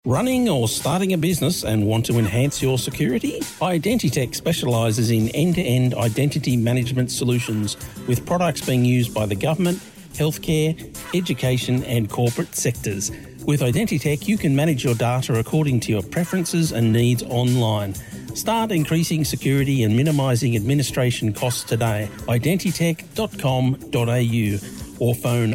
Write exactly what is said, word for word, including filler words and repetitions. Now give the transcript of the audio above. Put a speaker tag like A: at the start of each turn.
A: Running or starting a business and want to enhance your security? Identitech specialises in end-to-end identity management solutions with products being used by the government, healthcare, education and corporate sectors. With Identitech, you can manage your data according to your preferences and needs online. Start increasing security and minimising administration costs today. identitech dot com dot a u or phone